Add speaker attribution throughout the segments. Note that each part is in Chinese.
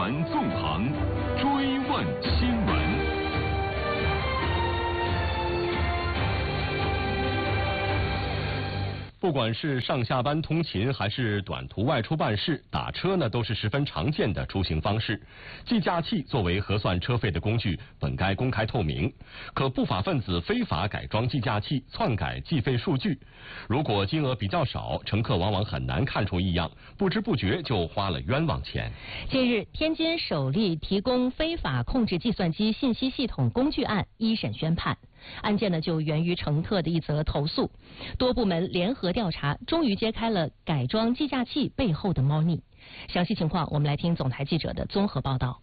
Speaker 1: 传纵横，追问新闻。不管是上下班通勤，还是短途外出办事，打车呢都是十分常见的出行方式。计价器作为核算车费的工具，本该公开透明，可不法分子非法改装计价器，篡改计费数据。如果金额比较少，乘客往往很难看出异样，不知不觉就花了冤枉钱。
Speaker 2: 近日，天津首例提供非法控制计算机信息系统工具案一审宣判。案件呢就源于乘客的一则投诉，多部门联合调查，终于揭开了改装计价器背后的猫腻。详细情况，我们来听总台记者的综合报道。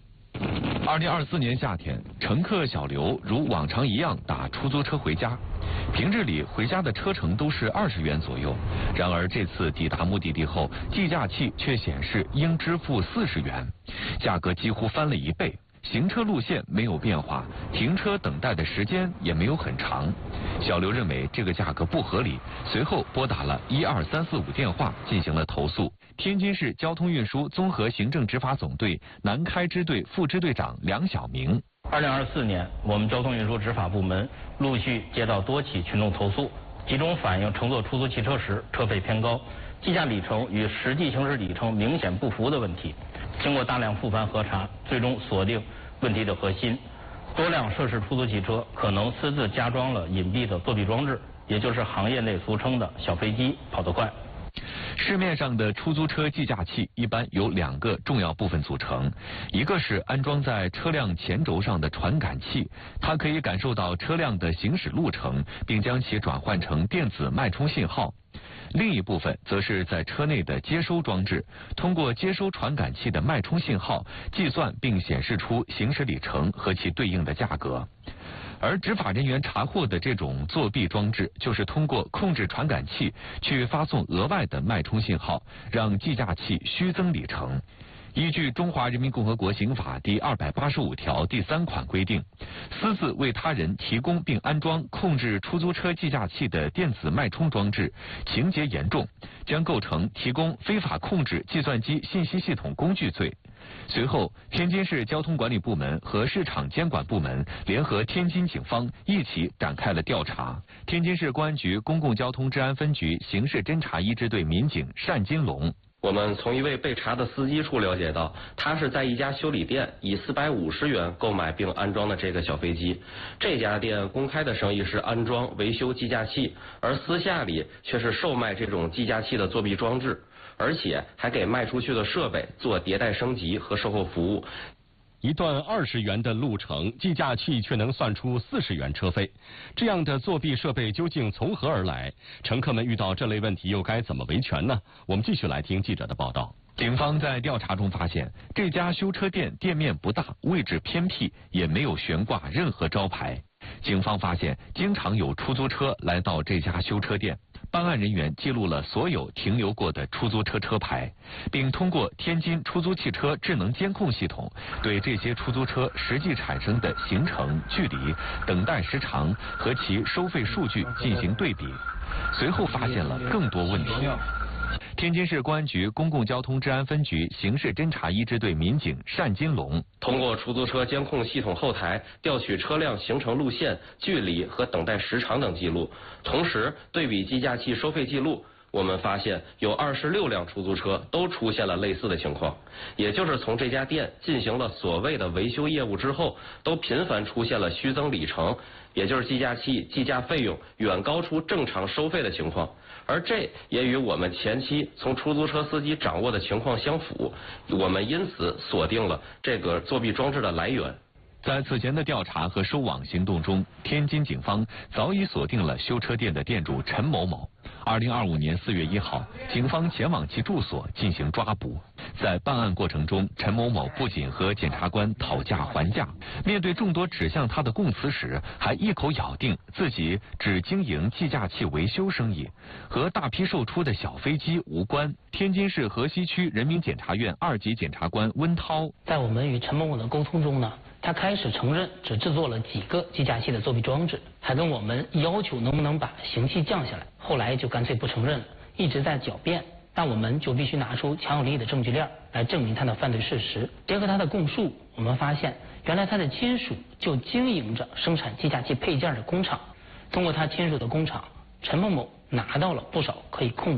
Speaker 3: 2024年夏天，乘客小刘如往常一样打出租车回家。平日里回家的车程都是20元左右，然而这次抵达目的地后，计价器却显示应支付40元，价格几乎翻了1倍。行车路线没有变化，停车等待的时间也没有很长。小刘认为这个价格不合理，随后拨打了12345电话进行了投诉。天津市交通运输综合行政执法总队南开支队副支队长梁晓明
Speaker 4: ：2024年，我们交通运输执法部门陆续接到多起群众投诉，集中反映乘坐出租汽车时车费偏高、计价里程与实际行驶里程明显不符的问题。经过大量复盘核查，最终锁定问题的核心。多辆涉事出租汽车可能私自加装了隐蔽的作弊装置，也就是行业内俗称的小飞机跑得快。
Speaker 3: 市面上的出租车计价器一般由2个重要部分组成，一个是安装在车辆前轴上的传感器，它可以感受到车辆的行驶路程，并将其转换成电子脉冲信号。另一部分则是在车内的接收装置，通过接收传感器的脉冲信号，计算并显示出行驶里程和其对应的价格。而执法人员查获的这种作弊装置，就是通过控制传感器去发送额外的脉冲信号，让计价器虚增里程。依据《中华人民共和国刑法》第285条第3款规定，私自为他人提供并安装控制出租车计价器的电子脉冲装置，情节严重，将构成提供非法控制计算机信息系统工具罪。随后，天津市交通管理部门和市场监管部门联合天津警方一起展开了调查。天津市公安局公共交通治安分局刑事侦查一支队民警单金龙：
Speaker 5: 我们从一位被查的司机处了解到，他是在一家修理店以450元购买并安装的这个小飞机。这家店公开的生意是安装、维修计价器，而私下里却是售卖这种计价器的作弊装置，而且还给卖出去的设备做迭代升级和售后服务。
Speaker 1: 一段20元的路程，计价器却能算出40元车费，这样的作弊设备究竟从何而来？乘客们遇到这类问题又该怎么维权呢？我们继续来听记者的报道。
Speaker 3: 警方在调查中发现，这家修车店店面不大，位置偏僻，也没有悬挂任何招牌。警方发现，经常有出租车来到这家修车店。办案人员记录了所有停留过的出租车车牌，并通过天津出租汽车智能监控系统，对这些出租车实际产生的行程、距离、等待时长和其收费数据进行对比。随后发现了更多问题。天津市公安局公共交通治安分局刑事侦查一支队民警单金龙：
Speaker 5: 通过出租车监控系统后台调取车辆行程路线、距离和等待时长等记录，同时对比计价器收费记录，我们发现有26辆出租车都出现了类似的情况，也就是从这家店进行了所谓的维修业务之后，都频繁出现了虚增里程，也就是计价器计价费用远高出正常收费的情况。而这也与我们前期从出租车司机掌握的情况相符，我们因此锁定了这个作弊装置的来源。
Speaker 3: 在此前的调查和收网行动中，天津警方早已锁定了修车店的店主陈某某。2025年4月1号，警方前往其住所进行抓捕。在办案过程中，陈某某不仅和检察官讨价还价，面对众多指向他的供词时，还一口咬定自己只经营计价器维修生意，和大批售出的小飞机无关。天津市河西区人民检察院2级检察官温涛：
Speaker 6: 在我们与陈某某的沟通中呢，他开始承认只制作了几个计价器的作弊装置，还跟我们要求能不能把刑期降下来，后来就干脆不承认了，一直在狡辩。 那我们就必须拿出强有力的证据链来证明他的犯罪事实。结合他的供述，我们发现原来他的亲属就经营着生产计价器配件的工厂。通过他亲属的工厂，陈某某拿到了不少可以控制